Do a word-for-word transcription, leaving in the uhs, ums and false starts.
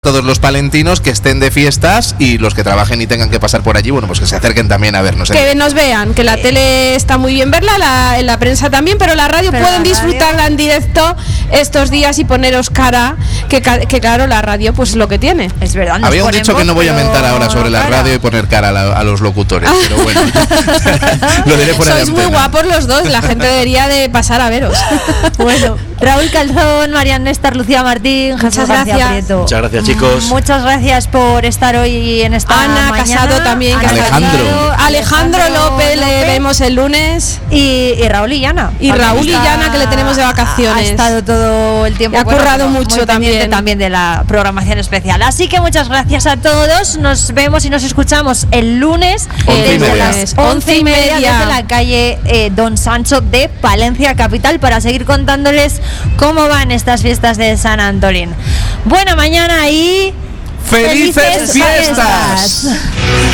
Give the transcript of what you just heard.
Todos los palentinos que estén de fiestas y los que trabajen y tengan que pasar por allí, bueno, pues que se acerquen también a vernos. Que nos vean, que la eh, tele está muy bien verla, la, en la prensa también, pero la radio pero pueden la disfrutarla radio... en directo estos días y poneros cara, que, que claro, la radio pues es lo que tiene. Es verdad. Había un dicho que no voy a mentar ahora sobre la radio y poner cara a, la, a los locutores, ah. pero bueno, lo diré fuera de Sois muy guapos los dos, la gente debería de pasar a veros. Bueno, Raúl Calzón, Marian Néstor, Lucía Martín, Muchas gracias. Prieto. Muchas gracias, chicos. Muchas gracias por estar hoy en esta Ana mañana. Casado también. Ana Alejandro. Alejandro. Alejandro López, López, le vemos el lunes. Y, y Raúl y Llana. Y Raúl y Llana, que le tenemos de vacaciones. Ha estado todo el tiempo. Ha bueno, currado mucho también. También de la programación especial. Así que muchas gracias a todos. Nos vemos y nos escuchamos el lunes once desde las once y media desde la calle eh, Don Sancho de Palencia Capital para seguir contándoles cómo van estas fiestas de San Antolín. Buena mañana y ¡felices, ¡felices fiestas! fiestas!